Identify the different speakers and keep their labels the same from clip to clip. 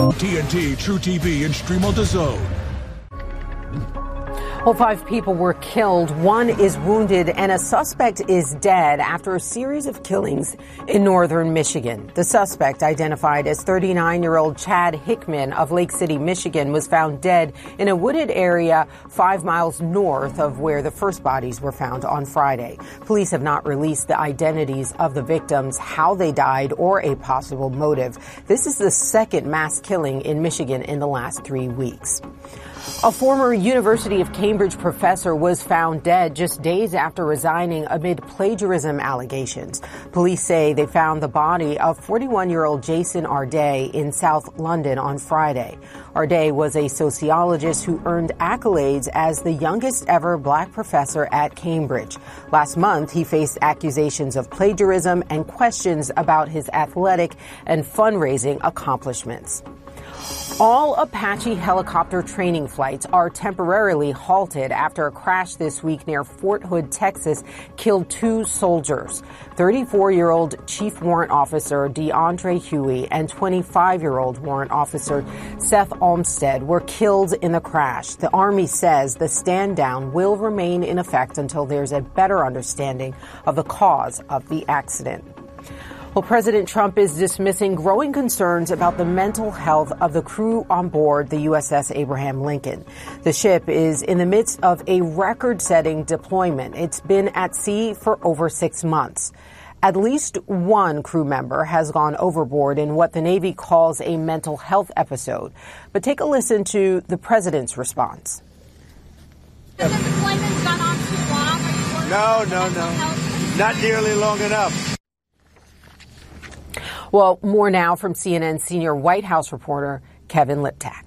Speaker 1: TNT, True TV, and stream on DAZN.
Speaker 2: Well, 5 people were killed, 1 is wounded, and a suspect is dead after a series of killings in northern Michigan. The suspect, identified as 39-year-old Chad Hickman of Lake City, Michigan, was found dead in a wooded area 5 miles north of where the first bodies were found on Friday. Police have not released the identities of the victims, how they died, or a possible motive. This is the second mass killing in Michigan in the last 3 weeks. A former University of Cambridge professor was found dead just days after resigning amid plagiarism allegations. Police say they found the body of 41-year-old Jason Arday in South London on Friday. Arday was a sociologist who earned accolades as the youngest ever black professor at Cambridge. Last month, he faced accusations of plagiarism and questions about his athletic and fundraising accomplishments. All Apache helicopter training flights are temporarily halted after a crash this week near Fort Hood, Texas, killed 2 soldiers. 34-year-old Chief Warrant Officer DeAndre Huey and 25-year-old Warrant Officer Seth Olmstead were killed in the crash. The Army says the stand down will remain in effect until there's a better understanding of the cause of the accident. Well, President Trump is dismissing growing concerns about the mental health of the crew on board the USS Abraham Lincoln. The ship is in the midst of a record-setting deployment. It's been at sea for over 6 months. At least 1 crew member has gone overboard in what the Navy calls a mental health episode. But take a listen to the president's response.
Speaker 3: Has the deployment gone on too long?
Speaker 4: No. Not nearly long enough.
Speaker 2: Well, more now from CNN senior White House reporter Kevin Liptak.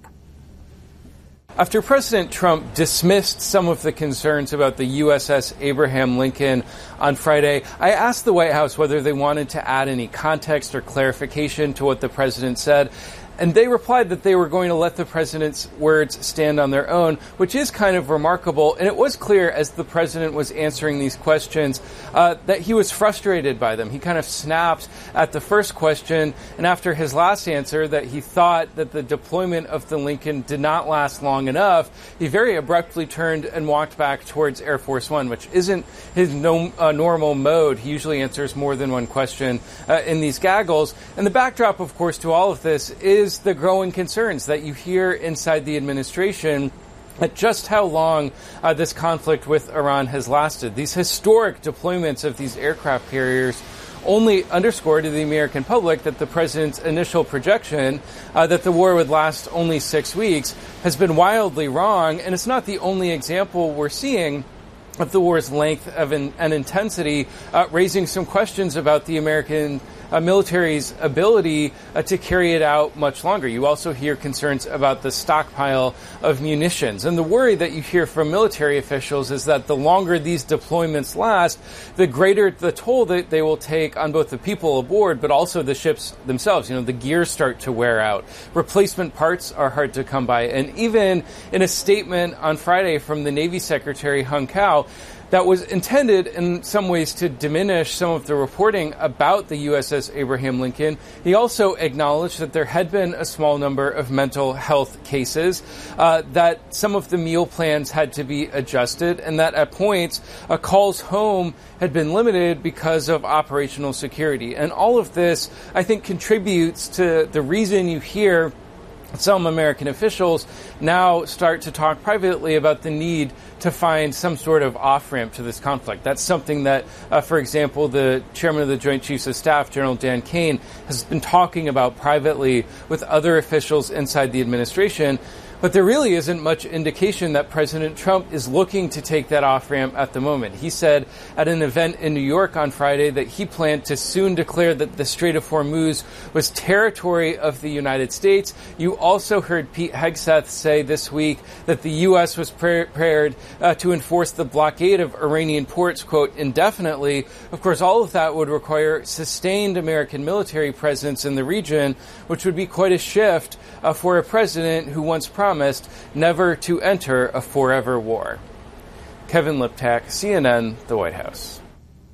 Speaker 5: After President Trump dismissed some of the concerns about the USS Abraham Lincoln on Friday, I asked the White House whether they wanted to add any context or clarification to what the president said. And they replied that they were going to let the president's words stand on their own, which is kind of remarkable. And it was clear as the president was answering these questions that he was frustrated by them. He kind of snapped at the first question, and after his last answer that he thought that the deployment of the Lincoln did not last long enough, he very abruptly turned and walked back towards Air Force One, which isn't his normal mode. He usually answers more than one question in these gaggles. And the backdrop, of course, to all of this is the growing concerns that you hear inside the administration at just how long this conflict with Iran has lasted. These historic deployments of these aircraft carriers only underscore to the American public that the president's initial projection that the war would last only 6 weeks has been wildly wrong, and it's not the only example we're seeing of the war's length and intensity, raising some questions about the American military's ability to carry it out much longer. You also hear concerns about the stockpile of munitions. And the worry that you hear from military officials is that the longer these deployments last, the greater the toll that they will take on both the people aboard, but also the ships themselves. You know, the gears start to wear out. Replacement parts are hard to come by. And even in a statement on Friday from the Navy Secretary Hung Cao, that was intended in some ways to diminish some of the reporting about the USS Abraham Lincoln. He also acknowledged that there had been a small number of mental health cases, that some of the meal plans had to be adjusted, and that at points calls home had been limited because of operational security. And all of this, I think, contributes to the reason you hear some American officials now start to talk privately about the need to find some sort of off-ramp to this conflict. That's something that, for example, the chairman of the Joint Chiefs of Staff, General Dan Kane, has been talking about privately with other officials inside the administration. But there really isn't much indication that President Trump is looking to take that off-ramp at the moment. He said at an event in New York on Friday that he planned to soon declare that the Strait of Hormuz was territory of the United States. You also heard Pete Hegseth say this week that the U.S. was prepared to enforce the blockade of Iranian ports, quote, indefinitely. Of course, all of that would require sustained American military presence in the region, which would be quite a shift for a president who once promised never to enter a forever war. Kevin Liptak, CNN, the White House.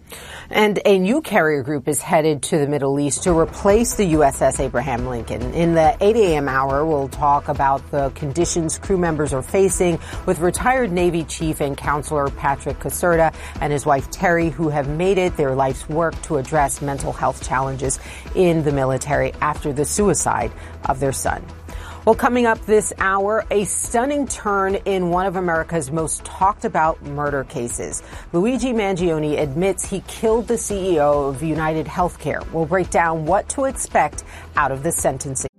Speaker 2: And a new carrier group is headed to the Middle East to replace the USS Abraham Lincoln. In the 8 a.m. hour, we'll talk about the conditions crew members are facing with retired Navy Chief and Counselor Patrick Caserta and his wife Terry, who have made it their life's work to address mental health challenges in the military after the suicide of their son. Well, coming up this hour, a stunning turn in one of America's most talked about murder cases. Luigi Mangione admits he killed the CEO of United Healthcare. We'll break down what to expect out of the sentencing.